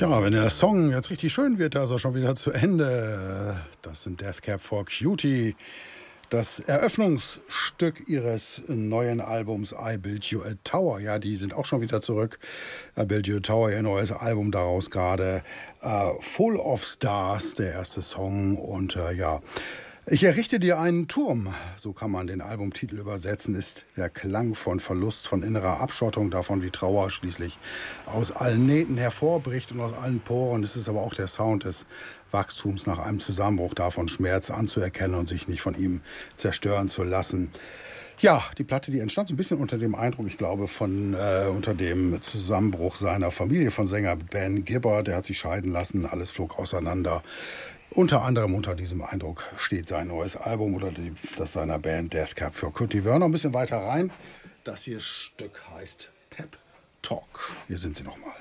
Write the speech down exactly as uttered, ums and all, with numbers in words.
Tja, wenn der Song jetzt richtig schön wird, da ist er schon wieder zu Ende. Das sind Death Cab for Cutie. Das Eröffnungsstück ihres neuen Albums I Built You a Tower. Ja, die sind auch schon wieder zurück. I Built You a Tower, ihr neues Album daraus gerade. Uh, Full of Stars, der erste Song. Und uh, ja, ich errichte dir einen Turm, so kann man den Albumtitel übersetzen, ist der Klang von Verlust, von innerer Abschottung, davon wie Trauer schließlich aus allen Nähten hervorbricht und aus allen Poren. Es ist aber auch der Sound des Wachstums nach einem Zusammenbruch, davon Schmerz anzuerkennen und sich nicht von ihm zerstören zu lassen. Ja, die Platte, die entstand so ein bisschen unter dem Eindruck, ich glaube, von äh, unter dem Zusammenbruch seiner Familie, von Sänger Ben Gibber. Der hat sich scheiden lassen, alles flog auseinander. Unter anderem unter diesem Eindruck steht sein neues Album oder die, das seiner Band Death Cab for Cutie. Wir hören noch ein bisschen weiter rein. Das hier Stück heißt Pep Talk. Hier sind sie nochmal.